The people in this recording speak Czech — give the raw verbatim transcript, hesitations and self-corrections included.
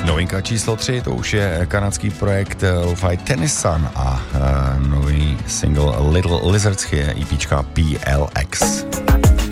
Novinka číslo tři, to už je kanadský projekt Lo-Fi Tennyson a uh, nový single Little Lizards je EPčka P L X.